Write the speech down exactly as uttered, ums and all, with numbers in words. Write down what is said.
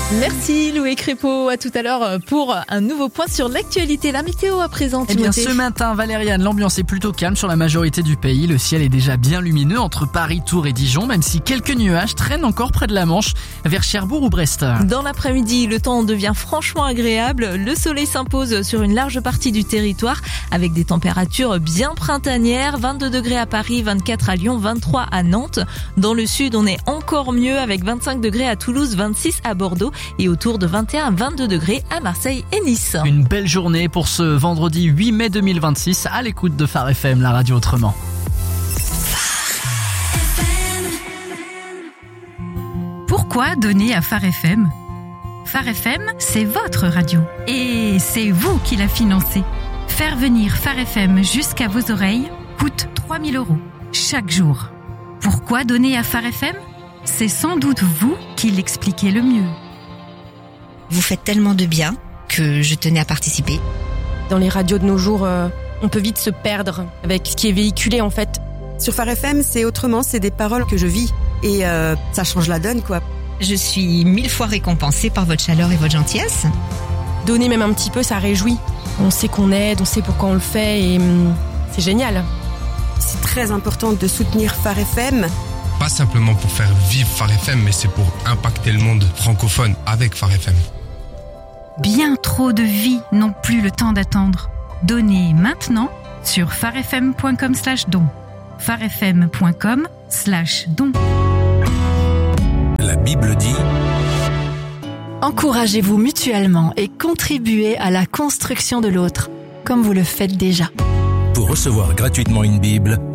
Merci Louis Crépeau, à tout à l'heure pour un nouveau point sur l'actualité. La météo à présent, Eh bien, Timothée. ce matin, Valériane, l'ambiance est plutôt calme sur la majorité du pays. Le ciel est déjà bien lumineux entre Paris, Tours et Dijon, même si quelques nuages traînent encore près de la Manche, vers Cherbourg ou Brest. Dans l'après-midi, le temps devient franchement agréable. Le soleil s'impose sur une large partie du territoire avec des températures bien printanières. vingt-deux degrés à Paris, vingt-quatre à Lyon, vingt-trois à Nantes. Dans le sud, on est encore mieux avec vingt-cinq degrés à Toulouse, vingt-six à Bordeaux et autour de vingt et un à vingt-deux degrés à Marseille et Nice. Une belle journée pour ce vendredi huit mai deux mille vingt-six à l'écoute de Phare F M, la radio autrement. Pourquoi donner à Phare F M ? Phare F M, c'est votre radio. Et c'est vous qui la financez. Faire venir Phare F M jusqu'à vos oreilles coûte trois mille euros chaque jour. Pourquoi donner à Phare F M ? C'est sans doute vous qui l'expliquez le mieux. Vous faites tellement de bien que je tenais à participer. Dans les radios de nos jours, euh, on peut vite se perdre avec ce qui est véhiculé en fait. Sur Phare F M, c'est autrement, c'est des paroles que je vis et euh, ça change la donne quoi. Je suis mille fois récompensée par votre chaleur et votre gentillesse. Donner même un petit peu, ça réjouit. On sait qu'on aide, on sait pourquoi on le fait et hum, c'est génial. C'est très important de soutenir Phare F M. Pas simplement pour faire vivre Phare F M, mais c'est pour impacter le monde francophone avec Phare F M. Bien trop de vies n'ont plus le temps d'attendre. Donnez maintenant sur pharefm.com slash don. pharefm.com slash don. La Bible dit: encouragez-vous mutuellement et contribuez à la construction de l'autre, comme vous le faites déjà. Pour recevoir gratuitement une Bible,